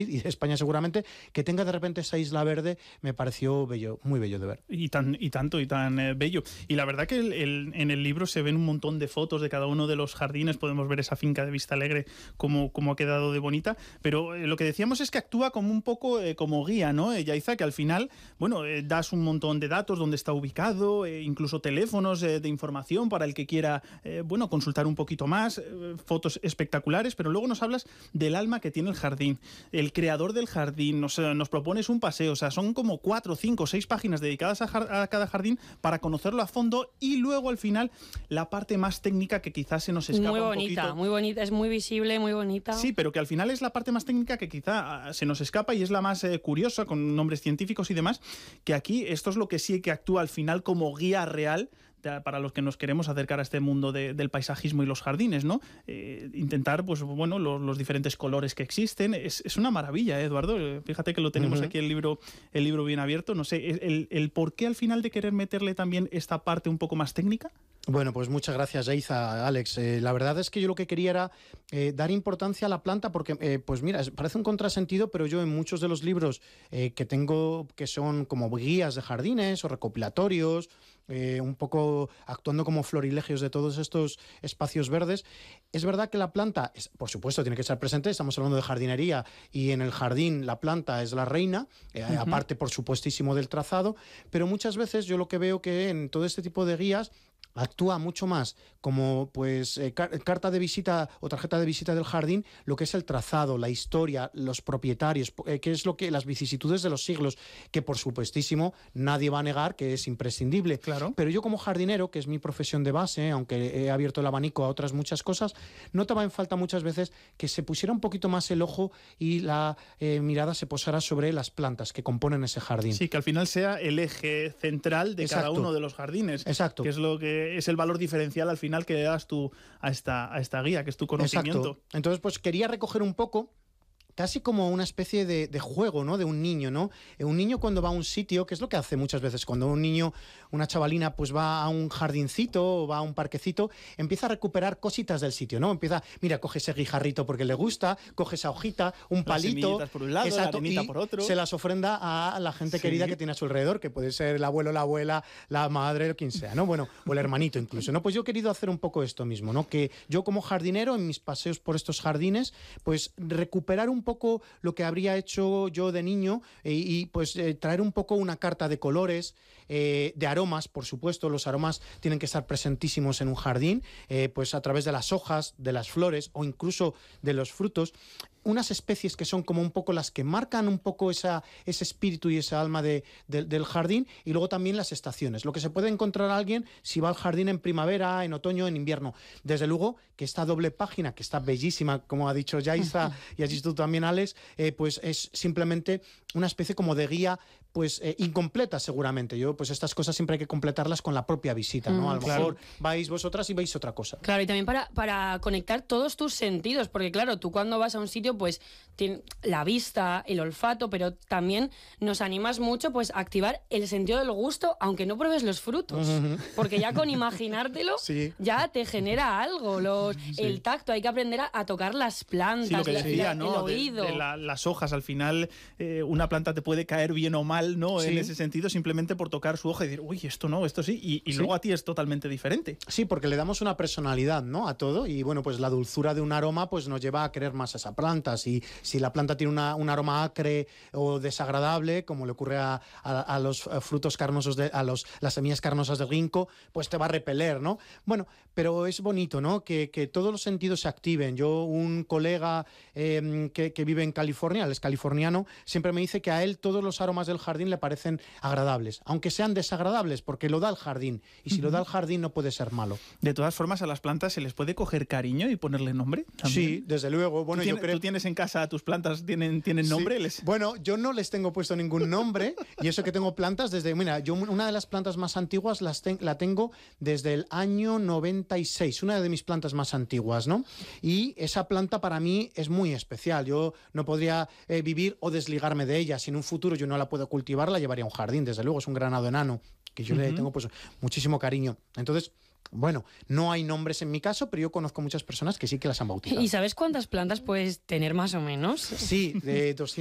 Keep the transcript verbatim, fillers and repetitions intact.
y de España seguramente, que tenga de repente esa isla verde, me pareció bello, muy bello de ver. Y, tan, y tanto, y tan eh, bello. Y la verdad que el, el, en el libro se ven un montón de fotos de cada uno de los jardines, podemos ver esa finca de Vista Alegre, cómo, cómo ha quedado de bonita, pero eh, lo que decíamos es que actúa como un poco eh, como guía, ¿no? Eh, Yaiza, que al final, bueno, eh, das un montón de datos, dónde está ubicado, eh, incluso teléfonos eh, de información para el que quiera, eh, bueno, consultar un poquito más, eh, fotos espectaculares, pero luego nos hablas del alma que tiene el jardín, el creador del jardín, nos, nos propones un paseo, o sea, son como cuatro, cinco, seis páginas dedicadas a, jar- a cada jardín para conocerlo a fondo, y luego al final la parte más técnica que quizás se nos escapa muy un bonita, poquito. muy bonita, es muy visible, muy bonita. Sí, pero que al final es la parte más técnica que quizá ah, se nos escapa y es la más eh, curiosa, con nombres científicos y demás, que aquí esto es lo que sí que actúa al final como guía real para los que nos queremos acercar a este mundo de, del paisajismo y los jardines, ¿no? Eh, intentar, pues bueno, los, los diferentes colores que existen. Es, es una maravilla, ¿eh, Eduardo? Eh, fíjate que lo tenemos uh-huh. aquí el libro, el libro bien abierto. No sé, el, el por qué al final de querer meterle también esta parte un poco más técnica. Bueno, pues muchas gracias, Yaiza, Alex. Eh, la verdad es que yo lo que quería era eh, dar importancia a la planta porque, eh, pues mira, parece un contrasentido, pero yo en muchos de los libros eh, que tengo, que son como guías de jardines o recopilatorios, eh, un poco actuando como florilegios de todos estos espacios verdes, es verdad que la planta, es, por supuesto, tiene que estar presente, estamos hablando de jardinería y en el jardín la planta es la reina, eh, uh-huh. aparte, por supuestísimo, del trazado, pero muchas veces yo lo que veo que en todo este tipo de guías actúa mucho más como pues eh, car- carta de visita o tarjeta de visita del jardín, lo que es el trazado, la historia, los propietarios, eh, que es lo que las vicisitudes de los siglos, que por supuestísimo nadie va a negar que es imprescindible. Claro. Pero yo como jardinero, que es mi profesión de base, aunque he abierto el abanico a otras muchas cosas, notaba en falta muchas veces que se pusiera un poquito más el ojo y la eh, mirada se posara sobre las plantas que componen ese jardín. Sí, que al final sea el eje central de Exacto. cada uno de los jardines. Exacto. Que es lo que es el valor diferencial al final que le das tú a esta, a esta guía, que es tu conocimiento. Exacto. Entonces, pues quería recoger un poco, casi como una especie de, de juego, ¿no? De un niño, ¿no? Un niño cuando va a un sitio, que es lo que hace muchas veces, cuando un niño, una chavalina, pues va a un jardincito o va a un parquecito, empieza a recuperar cositas del sitio, ¿no? Empieza, mira, coge ese guijarrito porque le gusta, coge esa hojita, un palito, las por un lado, exacto, la arenita y por otro. Se las ofrenda a la gente sí. querida que tiene a su alrededor, que puede ser el abuelo, la abuela, la madre, o quien sea, ¿no? Bueno, o el hermanito incluso, ¿no? Pues yo he querido hacer un poco esto mismo, ¿no? Que yo como jardinero, en mis paseos por estos jardines, pues recuperar un poco lo que habría hecho yo de niño eh, y pues eh, traer un poco una carta de colores, eh, de aromas, por supuesto, los aromas tienen que estar presentísimos en un jardín, eh, pues a través de las hojas, de las flores o incluso de los frutos. Unas especies que son como un poco las que marcan un poco esa, ese espíritu y esa alma de, de, del jardín, y luego también las estaciones, lo que se puede encontrar a alguien si va al jardín en primavera, en otoño, en invierno. Desde luego que esta doble página, que está bellísima, como ha dicho Yaiza y has dicho tú también, Alex, eh, pues es simplemente una especie como de guía pues eh, incompleta seguramente. Yo pues estas cosas siempre hay que completarlas con la propia visita, ¿no? A lo claro. mejor vais vosotras y veis otra cosa. Claro, y también para, para conectar todos tus sentidos, porque claro, tú cuando vas a un sitio pues tiene la vista, el olfato, pero también nos animas mucho pues a activar el sentido del gusto, aunque no pruebes los frutos, uh-huh. porque ya con imaginártelo sí. ya te genera algo, los, sí. el tacto, hay que aprender a, a tocar las plantas, sí, lo que decía, la, ¿no? el oído. De, de la, las hojas, al final eh, una planta te puede caer bien o mal, ¿no? Sí. En ese sentido, simplemente por tocar su hoja y decir, uy, esto no, esto sí, y, y sí. luego a ti es totalmente diferente. Sí, porque le damos una personalidad, ¿no? A todo, y bueno, pues la dulzura de un aroma pues nos lleva a querer más a esa planta. Si, si la planta tiene una, un aroma acre o desagradable, como le ocurre a, a, a los frutos carnosos, de, a los, las semillas carnosas del ginkgo, pues te va a repeler, ¿no? Bueno, pero es bonito, ¿no? Que, que todos los sentidos se activen. Yo, un colega eh, que, que vive en California, él es californiano, siempre me dice que a él todos los aromas del jardín le parecen agradables, aunque sean desagradables, porque lo da el jardín, y si uh-huh. lo da el jardín no puede ser malo. De todas formas, a las plantas se les puede coger cariño y ponerle nombre ¿también? Sí, desde luego. Bueno, ¿Tú, yo tienes, creo... ¿Tú tienes en casa, tus plantas tienen, tienen nombre? Sí. Les... Bueno, yo no les tengo puesto ningún nombre, y eso que tengo plantas desde... Mira, yo una de las plantas más antiguas las ten, la tengo desde el año noventa y seis, una de mis plantas más antiguas, ¿no? Y esa planta para mí es muy especial. Yo no podría eh, vivir o desligarme de ella. Si en un futuro yo no la puedo cultivar, la llevaría a un jardín, desde luego. Es un granado enano que yo uh-huh. le tengo pues muchísimo cariño. Entonces, Bueno, no hay nombres en mi caso, pero yo conozco muchas personas que sí que las han bautizado. ¿Y sabes cuántas plantas puedes tener más o menos? Sí, de doscientas